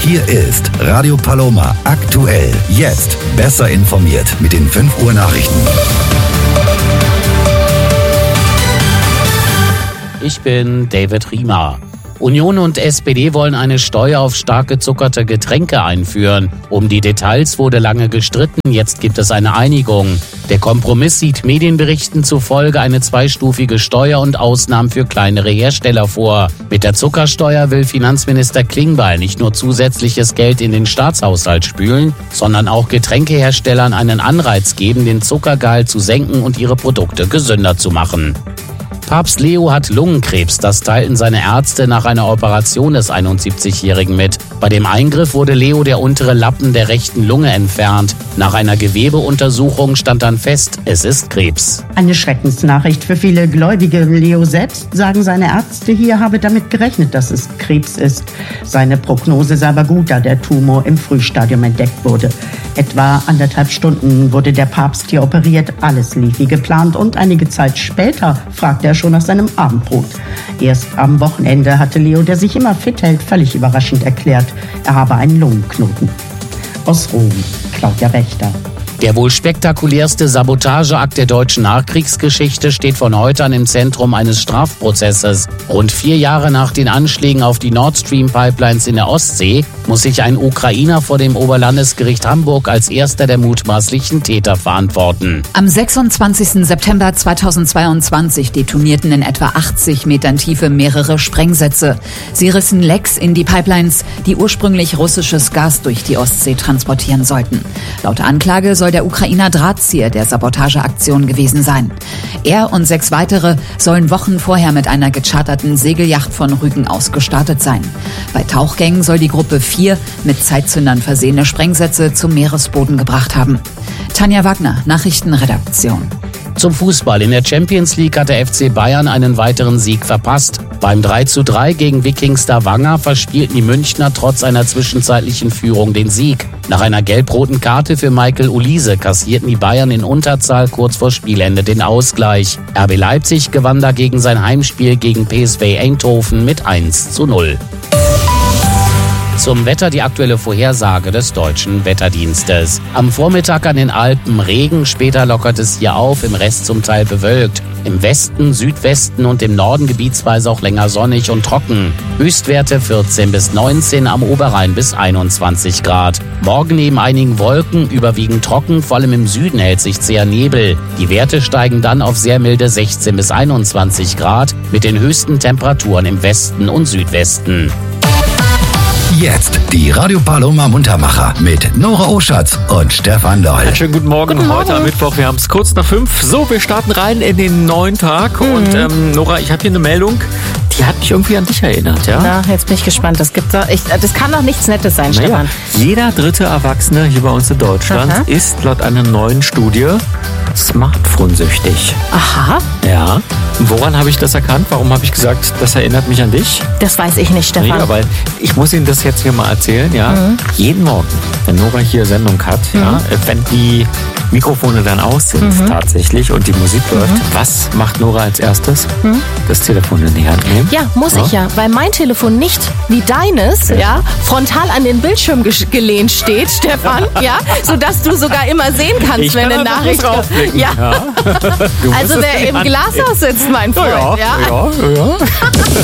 Hier ist Radio Paloma aktuell. Jetzt besser informiert mit den 5 Uhr Nachrichten. Ich bin David Riemer. Union und SPD wollen eine Steuer auf stark gezuckerte Getränke einführen. Um die Details wurde lange gestritten, jetzt gibt es eine Einigung. Der Kompromiss sieht Medienberichten zufolge eine zweistufige Steuer und Ausnahmen für kleinere Hersteller vor. Mit der Zuckersteuer will Finanzminister Klingbeil nicht nur zusätzliches Geld in den Staatshaushalt spülen, sondern auch Getränkeherstellern einen Anreiz geben, den Zuckergehalt zu senken und ihre Produkte gesünder zu machen. Papst Leo hat Lungenkrebs, das teilten seine Ärzte nach einer Operation des 71-Jährigen mit. Bei dem Eingriff wurde Leo der untere Lappen der rechten Lunge entfernt. Nach einer Gewebeuntersuchung stand dann fest, es ist Krebs. Eine Schreckensnachricht für viele Gläubige. Leo selbst, sagen seine Ärzte hier, habe damit gerechnet, dass es Krebs ist. Seine Prognose sei aber gut, da der Tumor im Frühstadium entdeckt wurde. Etwa 1,5 Stunden wurde der Papst hier operiert. Alles lief wie geplant und einige Zeit später fragte er schon nach seinem Abendbrot. Erst am Wochenende hatte Leo, der sich immer fit hält, völlig überraschend erklärt, er habe einen Lungenknoten. Aus Rom, Claudia Wächter. Der wohl spektakulärste Sabotageakt der deutschen Nachkriegsgeschichte steht von heute an im Zentrum eines Strafprozesses. Rund 4 Jahre nach den Anschlägen auf die Nord Stream Pipelines in der Ostsee muss sich ein Ukrainer vor dem Oberlandesgericht Hamburg als erster der mutmaßlichen Täter verantworten. Am 26. September 2022 detonierten in etwa 80 Metern Tiefe mehrere Sprengsätze. Sie rissen Lecks in die Pipelines, die ursprünglich russisches Gas durch die Ostsee transportieren sollten. Laut Anklage soll der Ukrainer Drahtzieher der Sabotageaktion gewesen sein. Er und 6 weitere sollen Wochen vorher mit einer gecharterten Segelyacht von Rügen aus gestartet sein. Bei Tauchgängen soll die Gruppe 4 mit Zeitzündern versehene Sprengsätze zum Meeresboden gebracht haben. Tanja Wagner, Nachrichtenredaktion. Zum Fußball. In der Champions League hat der FC Bayern einen weiteren Sieg verpasst. Beim 3:3 gegen Viking Stavanger verspielten die Münchner trotz einer zwischenzeitlichen Führung den Sieg. Nach einer gelb-roten Karte für Michael Olise kassierten die Bayern in Unterzahl kurz vor Spielende den Ausgleich. RB Leipzig gewann dagegen sein Heimspiel gegen PSV Eindhoven mit 1:0. Zum Wetter die aktuelle Vorhersage des Deutschen Wetterdienstes. Am Vormittag an den Alpen Regen, später lockert es hier auf, im Rest zum Teil bewölkt. Im Westen, Südwesten und im Norden gebietsweise auch länger sonnig und trocken. Höchstwerte 14 bis 19, am Oberrhein bis 21 Grad. Morgen neben einigen Wolken, überwiegend trocken, vor allem im Süden hält sich zäher Nebel. Die Werte steigen dann auf sehr milde 16 bis 21 Grad mit den höchsten Temperaturen im Westen und Südwesten. Jetzt die Radio Paloma Muntermacher mit Nora Oschatz und Stefan Loll. Schönen guten Morgen. Heute am Mittwoch, wir haben es kurz nach 5. So, wir starten rein in den neuen Tag. Und Nora, ich habe hier eine Meldung, die hat mich irgendwie an dich erinnert. Ja? Na, jetzt bin ich gespannt. Das kann doch nichts Nettes sein, Stefan. Jeder 3. Erwachsene hier bei uns in Deutschland ist laut einer neuen Studie smartphone-süchtig. Aha. Ja. Woran habe ich das erkannt? Warum habe ich gesagt, das erinnert mich an dich? Das weiß ich nicht, Stefan. Ja, weil ich muss Ihnen das jetzt hier mal erzählen. Ja. Jeden Morgen, wenn Nora hier Sendung hat, ja, wenn die Mikrofone dann aus sind tatsächlich und die Musik läuft, was macht Nora als erstes? Das Telefon in die Hand nehmen. Ja, muss ich ja, weil mein Telefon nicht wie deines frontal an den Bildschirm gelehnt steht, Stefan, sodass du sogar immer sehen kannst, wenn eine Nachricht kommt. Ja. Ja. Also wer im Glashaus sitzt, mein Freund. Ja.